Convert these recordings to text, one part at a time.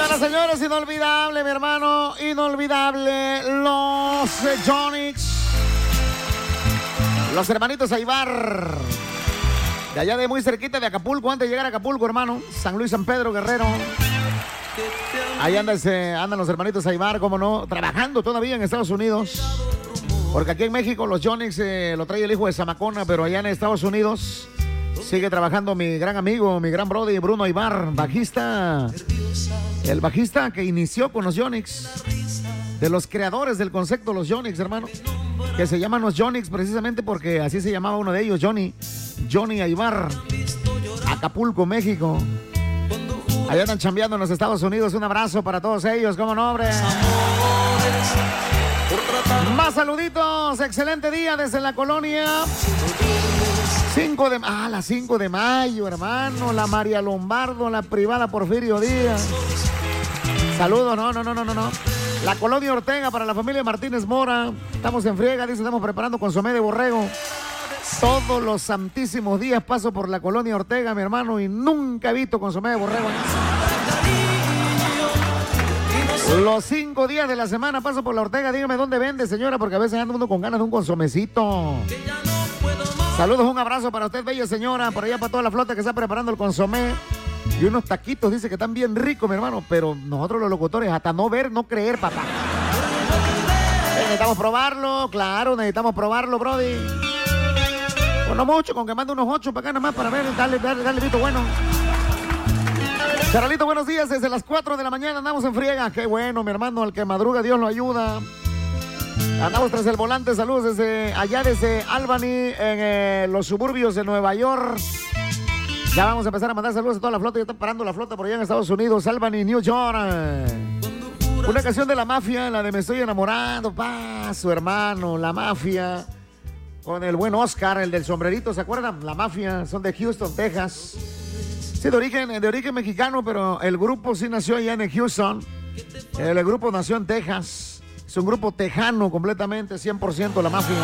Señoras, señores, inolvidable, mi hermano, inolvidable, los Yonix. Los hermanitos Aybar. De allá de muy cerquita de Acapulco, antes de llegar a Acapulco, hermano. San Luis, San Pedro, Guerrero. Ahí andan los hermanitos Aybar, como no, trabajando todavía en Estados Unidos. Porque aquí en México los Yonix lo trae el hijo de Zamacona, pero allá en Estados Unidos sigue trabajando mi gran amigo, mi gran brother Bruno Aybar, bajista. El bajista que inició con los Yonix. De los creadores del concepto los Yonix, hermano. Que se llaman los Yonix precisamente porque así se llamaba uno de ellos, Johnny Aybar. Acapulco, México. Allá andan chambeando en los Estados Unidos. Un abrazo para todos ellos, ¿cómo no, hombre? Más saluditos. Excelente día desde la colonia. 5 de mayo, hermano. La María Lombardo, la privada Porfirio Díaz. Saludos, no. La colonia Ortega para la familia Martínez Mora. Estamos en friega, dice, estamos preparando consomé de borrego. Todos los santísimos días paso por la colonia Ortega, mi hermano, y nunca he visto consomé de borrego. Los 5 días de la semana paso por la Ortega. Dígame dónde vende, señora, porque a veces anda uno con ganas de un consomecito. Saludos, un abrazo para usted, bella señora, por allá para toda la flota que está preparando el consomé. Y unos taquitos, dice que están bien ricos, mi hermano, pero nosotros los locutores, hasta no ver, no creer, papá. Necesitamos probarlo, claro, necesitamos probarlo, brody. Pues no mucho, con que mande unos 8 para acá nada más para ver, dale visto bueno. Charalito, buenos días, desde las 4 de la mañana andamos en friega. Qué bueno, mi hermano, al que madruga Dios lo ayuda. Andamos tras el volante, saludos desde Albany, en los suburbios de Nueva York. Ya vamos a empezar a mandar saludos a toda la flota. Ya está parando la flota por allá en Estados Unidos, Albany, New York. Una canción de La Mafia, la de Me Estoy Enamorando, su hermano, La Mafia. Con el buen Oscar, el del sombrerito, ¿se acuerdan? La Mafia, son de Houston, Texas. Sí, de origen mexicano, pero el grupo sí nació allá en Houston. El grupo nació en Texas. Es un grupo tejano completamente, 100% La Mafia.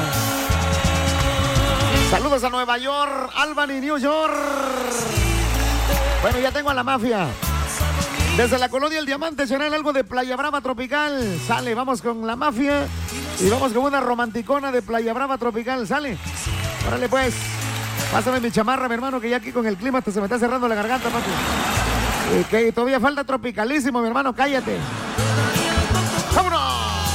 Saludos a Nueva York, Albany, New York. Bueno, ya tengo a La Mafia. Desde la colonia El Diamante, será algo de Playa Brava Tropical. Sale, vamos con La Mafia. Y vamos con una romanticona de Playa Brava Tropical. Sale. Órale, pues. Pásame mi chamarra, mi hermano, que ya aquí con el clima hasta se me está cerrando la garganta, papi. Y que todavía falta tropicalísimo, mi hermano, cállate.